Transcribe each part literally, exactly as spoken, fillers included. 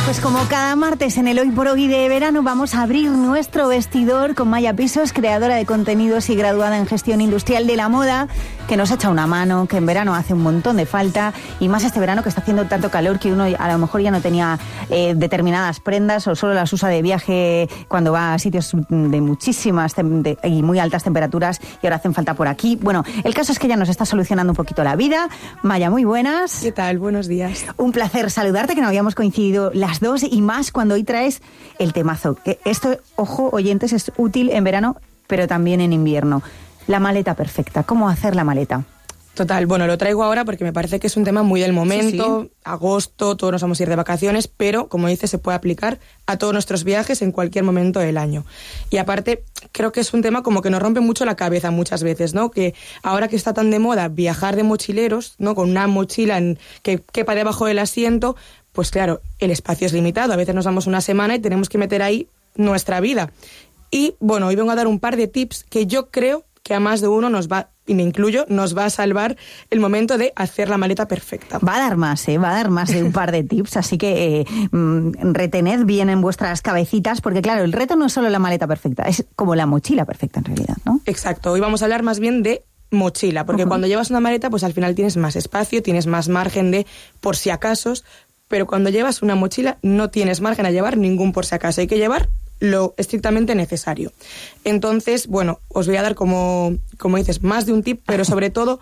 Pues como cada martes en el Hoy por Hoy de verano vamos a abrir nuestro vestidor con Maya Pisos, creadora de contenidos y graduada en gestión industrial de la moda, que nos echa una mano, que en verano hace un montón de falta, y más este verano que está haciendo tanto calor que uno a lo mejor ya no tenía eh, determinadas prendas o solo las usa de viaje cuando va a sitios de muchísimas tem- de, y muy altas temperaturas y ahora hacen falta por aquí. Bueno, el caso es que ella nos está solucionando un poquito la vida. Maya, muy buenas. ¿Qué tal? Buenos días. Un placer saludarte, que no habíamos coincidido las dos, y más cuando hoy traes el temazo. Que esto, ojo, oyentes, es útil en verano, pero también en invierno. La maleta perfecta. ¿Cómo hacer la maleta? Total, bueno, lo traigo ahora porque me parece que es un tema muy del momento, sí, sí. Agosto, todos nos vamos a ir de vacaciones, pero, como dices, se puede aplicar a todos nuestros viajes en cualquier momento del año. Y aparte, creo que es un tema como que nos rompe mucho la cabeza muchas veces, ¿no? Que ahora que está tan de moda viajar de mochileros, ¿no? Con una mochila en, que quepa debajo del asiento, pues claro, el espacio es limitado. A veces nos damos una semana y tenemos que meter ahí nuestra vida. Y, bueno, hoy vengo a dar un par de tips que yo creo que a más de uno nos va, y me incluyo, nos va a salvar el momento de hacer la maleta perfecta. Va a dar más, ¿eh? Va a dar más de un par de tips, así que eh, retened bien en vuestras cabecitas, porque claro, el reto no es solo la maleta perfecta, es como la mochila perfecta en realidad, ¿no? Exacto, hoy vamos a hablar más bien de mochila, porque uh-huh. cuando llevas una maleta, pues al final tienes más espacio, tienes más margen de por si acasos, pero cuando llevas una mochila no tienes margen a llevar ningún por si acaso, hay que llevar lo estrictamente necesario. Entonces, bueno, os voy a dar, como, como dices, más de un tip, pero sobre todo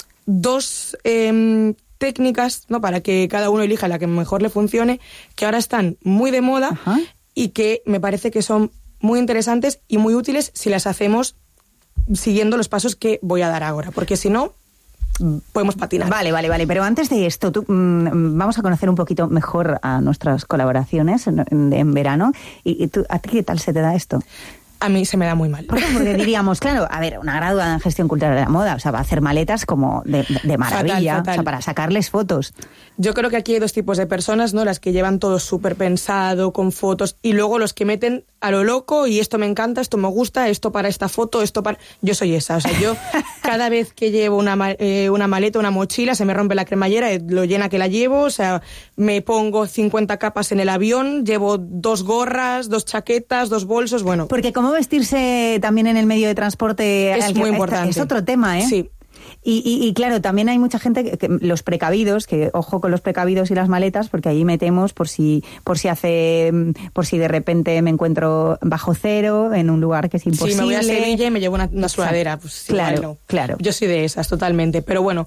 dos eh, técnicas, ¿no? Para que cada uno elija la que mejor le funcione, que ahora están muy de moda. Ajá. Y que me parece que son muy interesantes y muy útiles si las hacemos siguiendo los pasos que voy a dar ahora, porque si no, podemos patinar. Vale, vale, vale. Pero antes de esto, tú, mmm, vamos a conocer un poquito mejor a nuestras colaboraciones en, en, en verano. ¿Y, y tú, a ti qué tal se te da esto? A mí se me da muy mal. ¿Por qué? Porque diríamos, claro, a ver, una graduada en gestión cultural de la moda, o sea, va a hacer maletas como de, de maravilla, fatal, fatal. O sea, para sacarles fotos. Yo creo que aquí hay dos tipos de personas, ¿no? Las que llevan todo súper pensado, con fotos, y luego los que meten a lo loco, y esto me encanta, esto me gusta, esto para esta foto, esto para... Yo soy esa, o sea, yo cada vez que llevo una, eh, una maleta, una mochila, se me rompe la cremallera, lo llena que la llevo, o sea, me pongo cincuenta capas en el avión, llevo dos gorras, dos chaquetas, dos bolsos, bueno... Porque como vestirse también en el medio de transporte es muy importante. Es otro tema, ¿eh? Sí. Y, y, y claro, también hay mucha gente que, que los precavidos, que ojo con los precavidos y las maletas, porque ahí metemos por si por si hace por si de repente me encuentro bajo cero en un lugar que es imposible. Sí, me voy a Sevilla y me llevo una, una sudadera, pues claro, igual no. Claro. Yo soy de esas totalmente, pero bueno,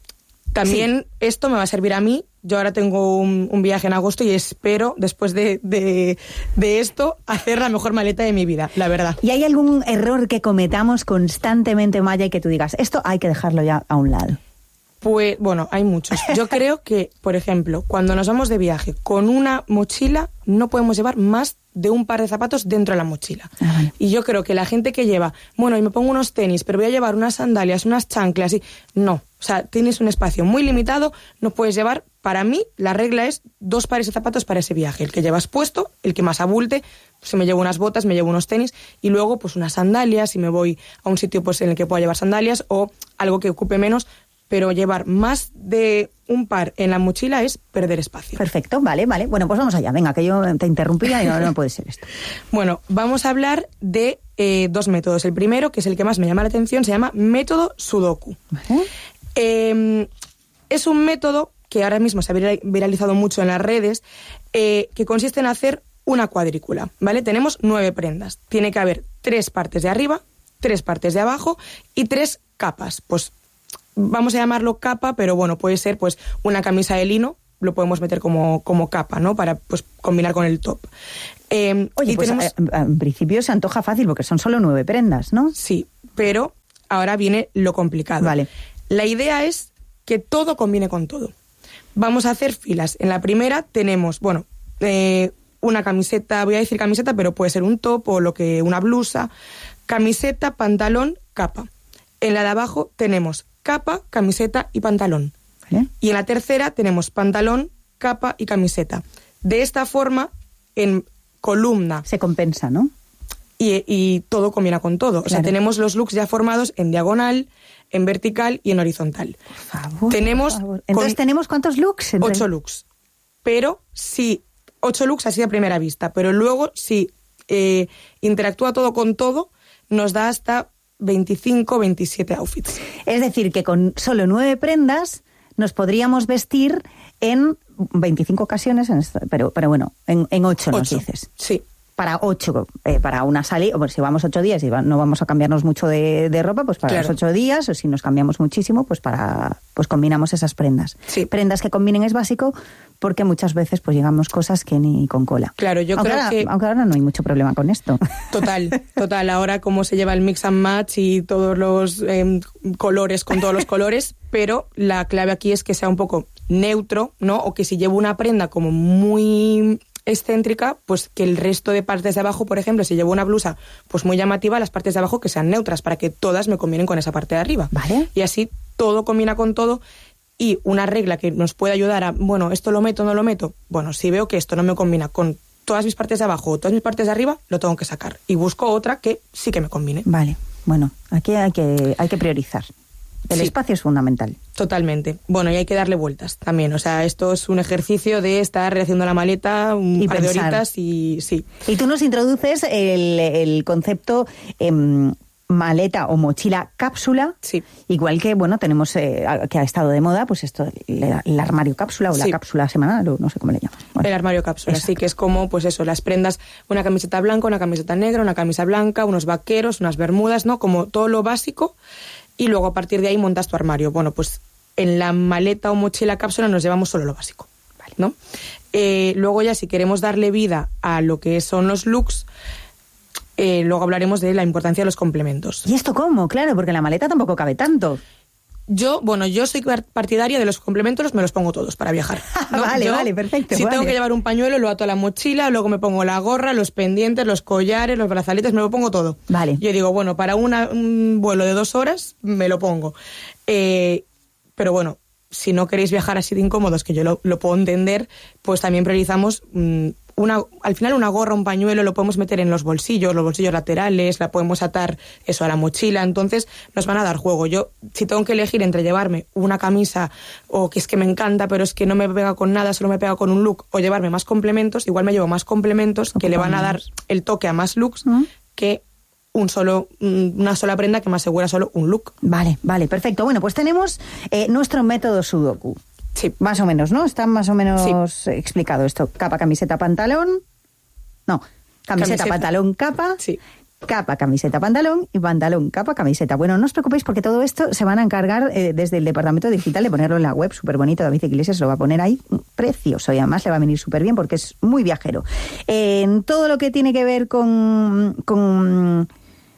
también sí. Esto me va a servir a mí. Yo ahora tengo un, un viaje en agosto y espero, después de, de, de esto, hacer la mejor maleta de mi vida, la verdad. ¿Y hay algún error que cometamos constantemente, Maya, y que tú digas, esto hay que dejarlo ya a un lado? Pues, bueno, hay muchos. Yo creo que, por ejemplo, cuando nos vamos de viaje con una mochila, no podemos llevar más de un par de zapatos dentro de la mochila. Ah, vale. Y yo creo que la gente que lleva, bueno, y me pongo unos tenis, pero voy a llevar unas sandalias, unas chanclas, y no. O sea, tienes un espacio muy limitado, no puedes llevar, para mí, la regla es dos pares de zapatos para ese viaje. El que llevas puesto, el que más abulte, pues si me llevo unas botas, me llevo unos tenis, y luego pues unas sandalias, si me voy a un sitio pues en el que pueda llevar sandalias, o algo que ocupe menos, pero llevar más de un par en la mochila es perder espacio. Perfecto, vale, vale. Bueno, pues vamos allá. Venga, que yo te interrumpía y no, no puede ser esto. Bueno, vamos a hablar de eh, dos métodos. El primero, que es el que más me llama la atención, se llama método Sudoku. ¿Vale? Eh, es un método que ahora mismo se ha viralizado mucho en las redes, eh, que consiste en hacer una cuadrícula, ¿vale? Tenemos nueve prendas. Tiene que haber tres partes de arriba, tres partes de abajo y tres capas. Pues vamos a llamarlo capa, pero bueno, puede ser pues una camisa de lino, lo podemos meter como, como capa, ¿no? Para pues combinar con el top. Eh, Oye, y pues tenemos... a, a, en principio se antoja fácil porque son solo nueve prendas, ¿no? Sí, pero ahora viene lo complicado. Vale. La idea es que todo combine con todo. Vamos a hacer filas. En la primera tenemos, bueno, eh, una camiseta, voy a decir camiseta, pero puede ser un top o lo que una blusa, camiseta, pantalón, capa. En la de abajo tenemos capa, camiseta y pantalón. ¿Vale? Y en la tercera tenemos pantalón, capa y camiseta. De esta forma, en columna... Se compensa, ¿no? Y, y todo combina con todo. Claro. O sea, tenemos los looks ya formados en diagonal, en vertical y en horizontal. Por favor, tenemos por favor. Entonces, ¿tenemos cuántos looks? Entre... Ocho looks. Pero si ocho looks así a primera vista, pero luego si eh, interactúa todo con todo, nos da hasta veinticinco, veintisiete outfits. Es decir, que con solo nueve prendas nos podríamos vestir en veinticinco ocasiones, en esto, pero, pero bueno, en, en ocho nos ocho, dices. Sí. Para ocho, eh, para una salida, o si vamos ocho días y va, no vamos a cambiarnos mucho de, de ropa, pues para claro. los ocho días, o si nos cambiamos muchísimo, pues para pues combinamos esas prendas. Sí. Prendas que combinen es básico, porque muchas veces pues llegamos cosas que ni con cola. Claro, yo aunque creo ahora, que... Aunque ahora no hay mucho problema con esto. Total, total. Ahora como se lleva el mix and match y todos los eh, colores con todos los colores, pero la clave aquí es que sea un poco neutro, ¿no? O que si llevo una prenda como muy excéntrica, pues que el resto de partes de abajo, por ejemplo, si llevo una blusa pues muy llamativa, las partes de abajo que sean neutras para que todas me combinen con esa parte de arriba. Vale. Y así todo combina con todo. Y una regla que nos puede ayudar a, bueno, esto lo meto, no lo meto. Bueno, si veo que esto no me combina con todas mis partes de abajo o todas mis partes de arriba, lo tengo que sacar. Y busco otra que sí que me combine. Vale, bueno, aquí hay que, hay que priorizar. El sí. espacio es fundamental. Totalmente. Bueno, y hay que darle vueltas también. O sea, esto es un ejercicio de estar rehaciendo la maleta un y par pensar. de horitas y sí. Y tú nos introduces el, el concepto eh, maleta o mochila cápsula. Sí. Igual que, bueno, tenemos, eh, que ha estado de moda, pues esto, el, el armario cápsula o sí. la cápsula semanal, o no sé cómo le llaman. Bueno, el armario cápsula, exacto. sí, que es como, pues eso, las prendas, una camiseta blanca, una camiseta negra, una camisa blanca, unos vaqueros, unas bermudas, ¿no? Como todo lo básico. Y luego a partir de ahí montas tu armario. Bueno, pues en la maleta o mochila cápsula nos llevamos solo lo básico, vale. ¿no? Eh, luego ya si queremos darle vida a lo que son los looks, eh, luego hablaremos de la importancia de los complementos. ¿Y esto cómo? Claro, porque en la maleta tampoco cabe tanto. Yo, bueno, yo soy partidaria de los complementos, me los pongo todos para viajar, ¿no? vale, yo, vale, perfecto. Si vale. tengo que llevar un pañuelo, lo ato a la mochila, luego me pongo la gorra, los pendientes, los collares, los brazaletes, me lo pongo todo. Vale. Yo digo, bueno, para una, un vuelo de dos horas, me lo pongo. Eh, pero bueno, si no queréis viajar así de incómodos, que yo lo, lo puedo entender, pues también priorizamos... Mmm, Una, al final una gorra, un pañuelo lo podemos meter en los bolsillos, los bolsillos laterales, la podemos atar eso a la mochila, entonces nos van a dar juego. Yo, si tengo que elegir entre llevarme una camisa o que es que me encanta, pero es que no me pega con nada, solo me pega con un look, o llevarme más complementos, igual me llevo más complementos que le van a dar el toque a más looks ¿Mm? que un solo, una sola prenda que me asegura solo un look. Vale, vale, perfecto. Bueno, pues tenemos eh, nuestro método Sudoku. Sí. Más o menos, ¿no? Está más o menos sí. explicado esto. Capa, camiseta, pantalón. No, camiseta, camiseta. pantalón, capa. Sí. Capa, camiseta, pantalón y pantalón, capa, camiseta. Bueno, no os preocupéis porque todo esto se van a encargar eh, desde el departamento digital de ponerlo en la web. Súper bonito, David Iglesias lo va a poner ahí. Precioso y además le va a venir súper bien porque es muy viajero. Eh, en todo lo que tiene que ver con, con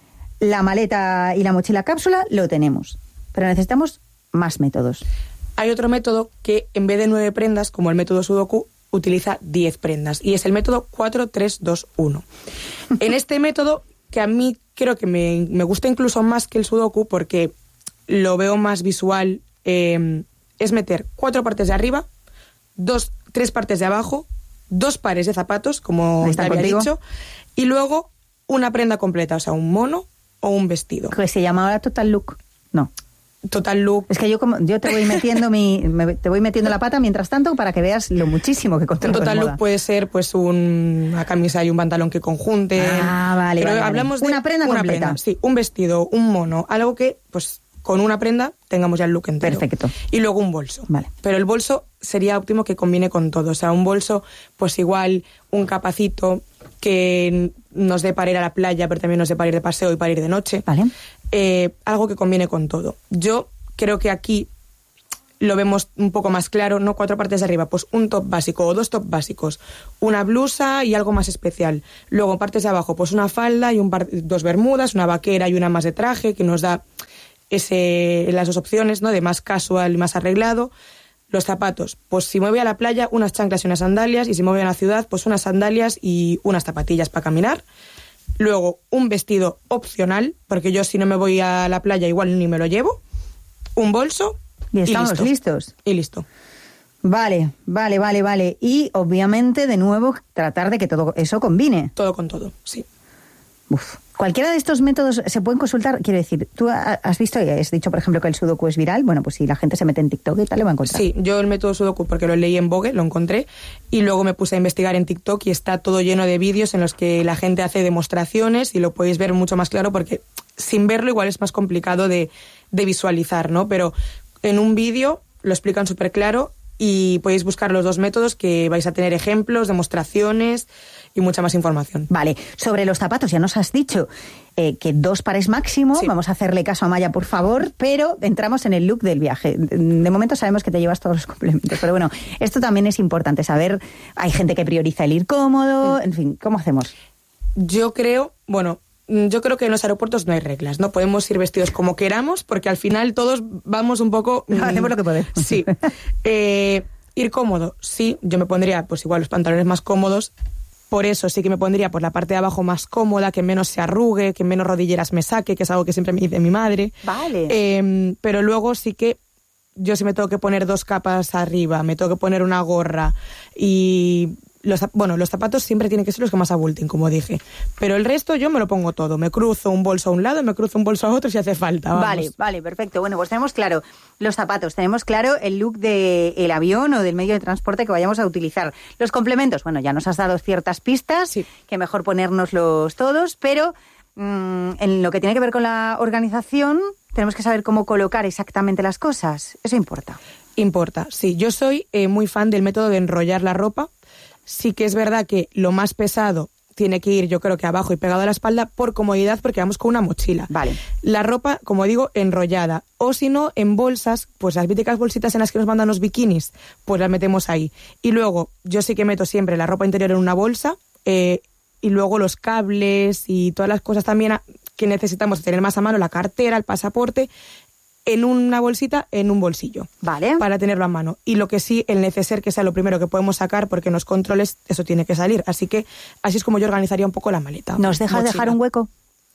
la maleta y la mochila cápsula lo tenemos. Pero necesitamos más métodos. Hay otro método que en vez de nueve prendas, como el método Sudoku, utiliza diez prendas. Y es el método cuatro tres dos uno. En este método, que a mí creo que me, me gusta incluso más que el Sudoku, porque lo veo más visual, eh, es meter cuatro partes de arriba, dos, tres partes de abajo, dos pares de zapatos, como te había contigo. dicho, y luego una prenda completa, o sea, un mono o un vestido. Que se llama ahora Total Look. No. Total look. Es que yo como yo te voy metiendo mi me, te voy metiendo la pata mientras tanto para que veas lo muchísimo que controlo. Un total look puede ser pues un, una camisa y un pantalón que conjunten. Ah, vale. Pero vale, hablamos vale. de una prenda una completa. Prenda, sí, un vestido, un mono, algo que pues con una prenda tengamos ya el look entero. Perfecto. Y luego un bolso. Vale. Pero el bolso sería óptimo que combine con todo. O sea, un bolso, pues igual un capacito que nos dé para ir a la playa, pero también nos dé para ir de paseo y para ir de noche. Vale. Eh, algo que combine con todo. Yo creo que aquí lo vemos un poco más claro, no cuatro partes de arriba, pues un top básico o dos top básicos, una blusa y algo más especial. Luego partes de abajo, pues una falda y un par, dos bermudas, una vaquera y una más de traje, que nos da ese, las dos opciones, ¿no? De más casual y más arreglado. Los zapatos, pues si me voy a la playa, unas chanclas y unas sandalias, y si me voy a la ciudad, pues unas sandalias y unas zapatillas para caminar. Luego un vestido opcional, porque yo si no me voy a la playa igual ni me lo llevo. Un bolso y estamos y listo. listos. Y listo. Vale, vale, vale, vale. Y obviamente, de nuevo, tratar de que todo eso combine. Todo con todo, sí. Uf. Cualquiera de estos métodos se pueden consultar, quiero decir, tú has visto y has dicho, por ejemplo, que el Sudoku es viral, bueno, pues si la gente se mete en TikTok y tal, le va a encontrar. Sí, yo el método Sudoku, porque lo leí en Vogue, lo encontré, y luego me puse a investigar en TikTok y está todo lleno de vídeos en los que la gente hace demostraciones y lo podéis ver mucho más claro, porque sin verlo igual es más complicado de, de visualizar, ¿no? Pero en un vídeo lo explican súper claro y podéis buscar los dos métodos, que vais a tener ejemplos, demostraciones y mucha más información. Vale, sobre los zapatos ya nos has dicho eh, que dos pares máximo, sí. Vamos a hacerle caso a Maya, por favor, pero entramos en el look del viaje. De momento sabemos que te llevas todos los complementos, pero bueno, esto también es importante saber, hay gente que prioriza el ir cómodo, en fin, ¿cómo hacemos? Yo creo, bueno... Yo creo que en los aeropuertos no hay reglas, no podemos ir vestidos como queramos, porque al final todos vamos un poco... Mmm, hacemos lo que podemos. Sí. Eh, ir cómodo, sí, yo me pondría pues igual los pantalones más cómodos, por eso sí que me pondría por la parte de abajo más cómoda, que menos se arrugue, que menos rodilleras me saque, que es algo que siempre me dice mi madre. Vale. Eh, pero luego sí que yo sí me tengo que poner dos capas arriba, me tengo que poner una gorra y... Los, bueno, los zapatos siempre tienen que ser los que más abulten, como dije. Pero el resto yo me lo pongo todo. Me cruzo un bolso a un lado, me cruzo un bolso a otro si hace falta. Vamos. Vale, vale, perfecto. Bueno, pues tenemos claro los zapatos, tenemos claro el look del avión o del medio de transporte que vayamos a utilizar. Los complementos, bueno, ya nos has dado ciertas pistas, sí. Que mejor ponérnoslos todos, pero mmm, en lo que tiene que ver con la organización, tenemos que saber cómo colocar exactamente las cosas. Eso importa. Importa, sí. Yo soy eh, muy fan del método de enrollar la ropa. Sí que es verdad que lo más pesado tiene que ir, yo creo que abajo y pegado a la espalda por comodidad, porque vamos con una mochila. Vale. La ropa, como digo, enrollada. O si no, en bolsas, pues las míticas bolsitas en las que nos mandan los bikinis, pues las metemos ahí. Y luego, yo sí que meto siempre la ropa interior en una bolsa, eh, y luego los cables y todas las cosas también que necesitamos tener más a mano, la cartera, el pasaporte, en una bolsita, en un bolsillo. Vale. Para tenerlo a mano. Y lo que sí, el neceser, que sea lo primero que podemos sacar, porque en los controles eso tiene que salir. Así que así es como yo organizaría un poco la maleta. ¿Nos dejas mochila. Dejar un hueco?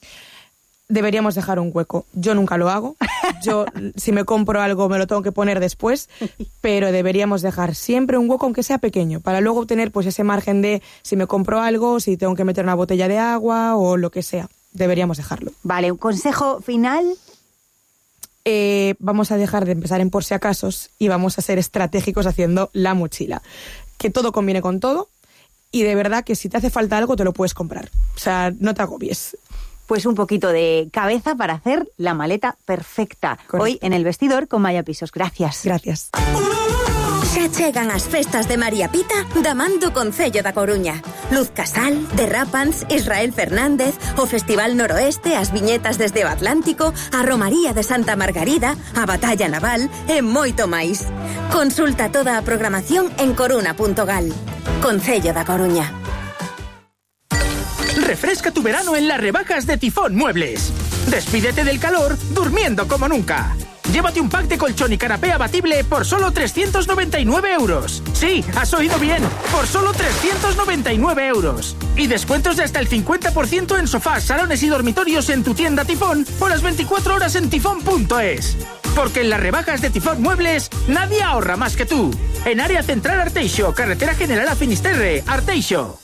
Deberíamos dejar un hueco. Yo nunca lo hago. Yo, si me compro algo, me lo tengo que poner después. Pero deberíamos dejar siempre un hueco, aunque sea pequeño, para luego tener pues ese margen de si me compro algo, si tengo que meter una botella de agua o lo que sea. Deberíamos dejarlo. Vale, un consejo final... Eh, vamos a dejar de empezar en por si acasos y vamos a ser estratégicos haciendo la mochila. Que todo conviene con todo y de verdad que si te hace falta algo te lo puedes comprar. O sea, no te agobies. Pues un poquito de cabeza para hacer la maleta perfecta. Correcto. Hoy en El Vestidor con Maya Pisos. Gracias. Gracias. Xa chegan as festas de María Pita da man do Concello da Coruña. Luz Casal, Derrapans, Israel Fernández, o Festival Noroeste, as viñetas desde o Atlántico, a Romaría de Santa Margarida, a Batalla Naval e moito máis. Consulta toda a programación en coruna punto gal. Concello da Coruña. Refresca tu verano en las rebajas de Tifón Muebles. Despídete del calor durmiendo como nunca. Llévate un pack de colchón y canapé abatible por solo trescientos noventa y nueve euros. Sí, has oído bien, por solo trescientos noventa y nueve euros. Y descuentos de hasta el cincuenta por ciento en sofás, salones y dormitorios en tu tienda Tifón o las veinticuatro horas en tifón punto es. Porque en las rebajas de Tifón Muebles nadie ahorra más que tú. En Área Central Arteixo, Carretera General a Finisterre, Arteixo.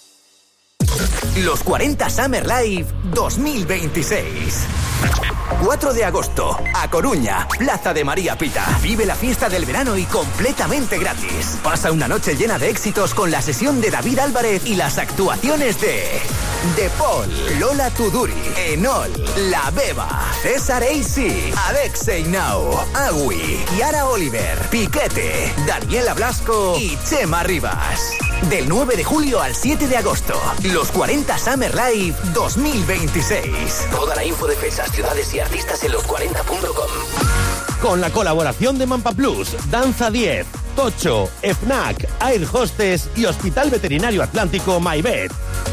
Los cuarenta Summer Live dos mil veintiséis. cuatro de agosto, A Coruña, Plaza de María Pita. Vive la fiesta del verano y completamente gratis. Pasa una noche llena de éxitos con la sesión de David Álvarez y las actuaciones de De Paul, Lola Tuduri, Enol, La Beba, César A C, Alexei Now, Agui, Yara Oliver, Piquete, Daniela Blasco y Chema Rivas. Del nueve de julio al siete de agosto, los cuarenta Summer Live dos mil veintiséis. Toda la info de fechas, ciudades y artistas en los cuarenta punto com. Con la colaboración de Mampa Plus, Danza diez, Tocho, FNAC, Air Hostess y Hospital Veterinario Atlántico MyVet.